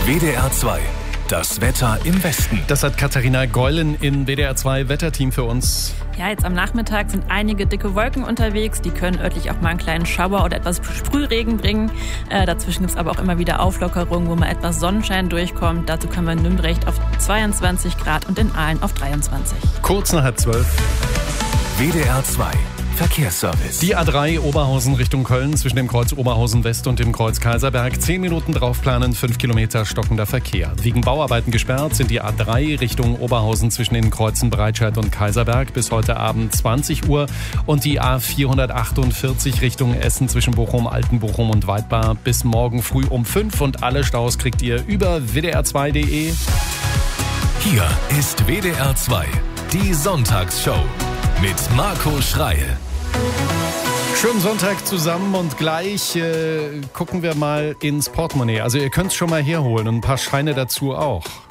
WDR 2. Das Wetter im Westen. Das hat Katharina Geulen im WDR 2 Wetterteam für uns. Ja, jetzt am Nachmittag sind einige dicke Wolken unterwegs. Die können örtlich auch mal einen kleinen Schauer oder etwas Sprühregen bringen. Dazwischen gibt es aber auch immer wieder Auflockerungen, wo mal etwas Sonnenschein durchkommt. Dazu können wir in Nürnberg auf 22 Grad und in Aalen auf 23. Kurz nach 11:30. WDR 2. Verkehrsservice. Die A3 Oberhausen Richtung Köln zwischen dem Kreuz Oberhausen West und dem Kreuz Kaiserberg. 10 Minuten draufplanen, 5 Kilometer stockender Verkehr. Wegen Bauarbeiten gesperrt sind die A3 Richtung Oberhausen zwischen den Kreuzen Breitscheid und Kaiserberg bis heute Abend 20 Uhr. Und die A448 Richtung Essen zwischen Bochum, Altenbochum und Weidbar bis morgen früh um 5. Und alle Staus kriegt ihr über wdr2.de. Hier ist WDR 2. Die Sonntagsshow mit Marco Schreil. Schönen Sonntag zusammen und gleich gucken wir mal ins Portemonnaie. Also ihr könnt es schon mal herholen und ein paar Scheine dazu auch.